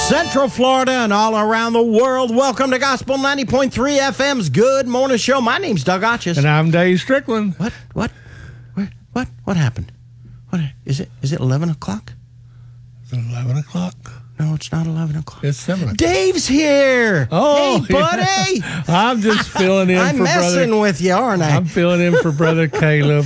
Central Florida and all around the world. Welcome to Gospel 90.3 FM's Good Morning Show. My name's Doug Otches. And I'm Dave Strickland. What happened? What is it? Is it 11 o'clock? Is it 11 o'clock? No, it's not 11 o'clock. It's 7 o'clock. Dave's here. Oh, hey, buddy. Yeah. I'm just filling in I'm for brother. I'm messing with you, aren't I? I'm filling in for brother Caleb.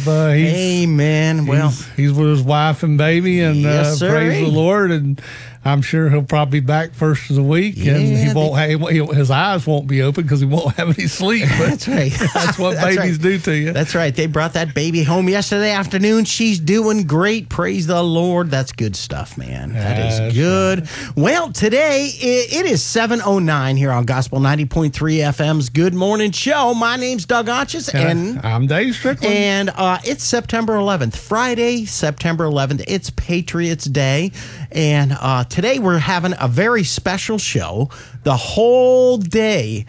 Amen. Well, he's with his wife and baby, and yes, praise the Lord. And I'm sure he'll probably be back first of the week, and he won't. His eyes won't be open because he won't have any sleep. But that's right. That's what babies do to you. That's right. They brought that baby home yesterday afternoon. She's doing great. Praise the Lord. That's good stuff, man. That is good. Right. Well, today it is 7:09 here on Gospel 90.3 FM's Good Morning Show. My name's Doug Otches, and I'm Dave Strickland. And it's September 11th, Friday, September 11th. It's Patriots Day, and today we're having a very special show. The whole day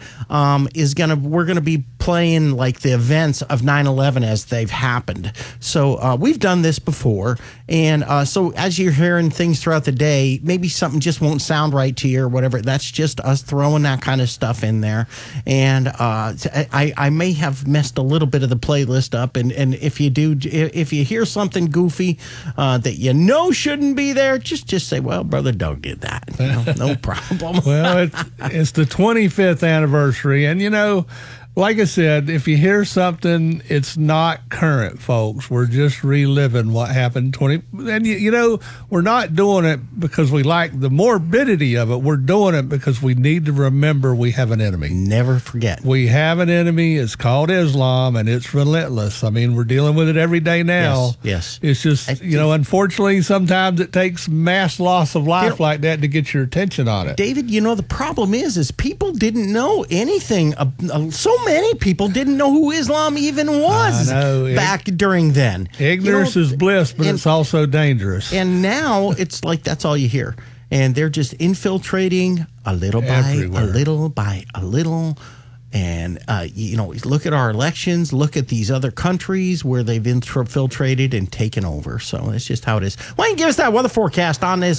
we're gonna be playing like the events of 9/11 as they've happened. So we've done this before, and so as you're hearing things throughout the day, maybe something just won't sound right to you or whatever. That's just us throwing that kind of stuff in there. And I may have messed a little bit of the playlist up, and if you hear something goofy that you know shouldn't be there, just say, well, Brother Doug did that. No problem. Well, it's the 25th anniversary, and like I said, if you hear something, it's not current, folks. We're just reliving what happened and we're not doing it because we like the morbidity of it. We're doing it because we need to remember we have an enemy. Never forget. We have an enemy. It's called Islam, and it's relentless. I mean, we're dealing with it every day now. Yes. It's just, unfortunately, sometimes it takes mass loss of life like that to get your attention on it. David, the problem is people didn't know anything. So many people didn't know who Islam even was back during then. Ignorance is bliss, but it's also dangerous. And now it's like that's all you hear. And they're just infiltrating a little everywhere. By a little by a little. And, look at our elections, look at these other countries where they've infiltrated and taken over. So that's just how it is. Why don't you give us that weather forecast on this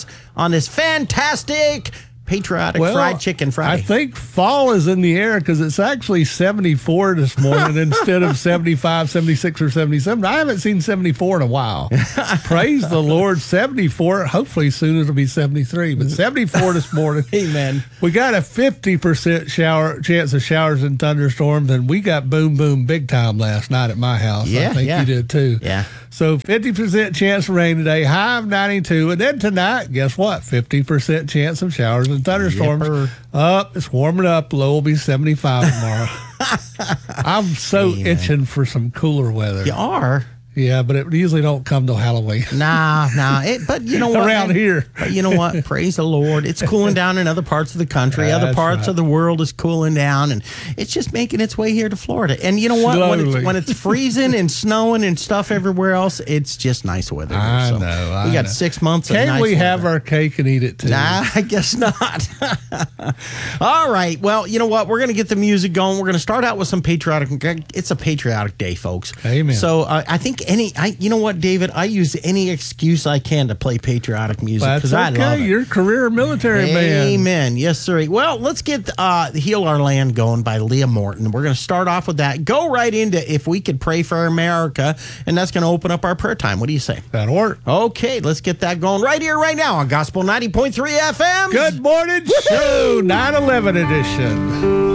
fantastic patriotic fried chicken Friday? I think fall is in the air because it's actually 74 this morning instead of 75, 76, or 77. I haven't seen 74 in a while. Praise the Lord. 74. Hopefully soon it'll be 73, but 74 this morning. Amen. We got a 50% chance of showers and thunderstorms, and we got boom, boom big time last night at my house. Yeah, I think you did too. Yeah. So 50% chance of rain today, high of 92. And then tonight, guess what? 50% chance of showers and thunderstorms. It's warming up. Low will be 75 tomorrow. I'm so itching for some cooler weather. You are? Yeah, but it usually don't come till Halloween. Nah. But you know what? Around here. But you know what? Praise the Lord. It's cooling down in other parts of the country. Other parts of the world is cooling down, and it's just making its way here to Florida. And you know what? When it's freezing and snowing and stuff everywhere else, it's just nice weather. I know. We got 6 months of nice weather. Can we have our cake and eat it too? Nah, I guess not. All right. Well, you know what? We're going to get the music going. We're going to start out with some patriotic. It's a patriotic day, folks. Amen. So I think you know what, David? I use any excuse I can to play patriotic music because I love it. You're a career military man. Amen. Yes, sir. Well, let's get Heal Our Land going by Leah Morton. We're going to start off with that. Go right into If We Could Pray for America, and that's going to open up our prayer time. What do you say? That'll work. Okay, let's get that going right here, right now on Gospel 90.3 FM. Good morning, show 9/11 edition.